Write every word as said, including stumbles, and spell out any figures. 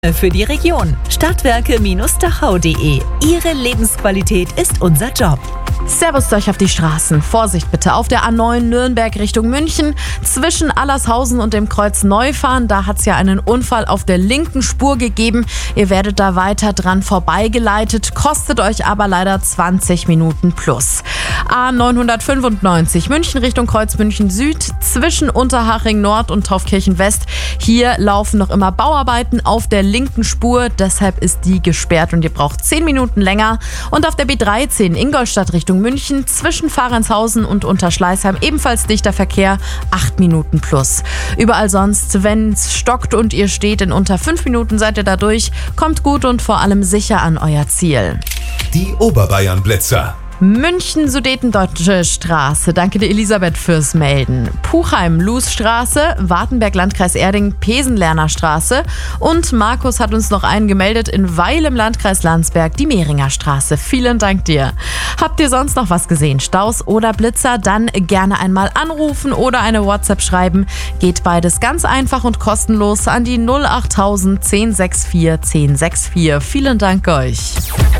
Für die Region. Stadtwerke-dachau punkt de. Ihre Lebensqualität ist unser Job. Servus euch auf die Straßen. Vorsicht bitte auf der A neun Nürnberg Richtung München. Zwischen Allershausen und dem Kreuz Neufahren, da hat es ja einen Unfall auf der linken Spur gegeben. Ihr werdet da weiter dran vorbeigeleitet, kostet euch aber leider zwanzig Minuten plus. A neunhundertfünfundneunzig München Richtung Kreuz München Süd, zwischen Unterhaching Nord und Taufkirchen West. Hier laufen noch immer Bauarbeiten auf der linken Spur, deshalb ist die gesperrt und ihr braucht zehn Minuten länger. Und auf der B dreizehn Ingolstadt Richtung München, zwischen Fahrenshausen und Unterschleißheim ebenfalls dichter Verkehr, acht Minuten plus. Überall sonst, wenn es stockt und ihr steht, in unter fünf Minuten seid ihr da durch. Kommt gut und vor allem sicher an euer Ziel. Die Oberbayern-Blitzer. München Sudetendeutsche Straße, danke dir Elisabeth fürs Melden. Puchheim Lußstraße, Wartenberg Landkreis Erding Pesenlerner Straße und Markus hat uns noch einen gemeldet in Weil im Landkreis Landsberg, die Mehringer Straße. Vielen Dank dir. Habt ihr sonst noch was gesehen, Staus oder Blitzer, dann gerne einmal anrufen oder eine WhatsApp schreiben. Geht beides ganz einfach und kostenlos an die null achttausend zehn sechs vier zehn sechs vier. Vielen Dank euch.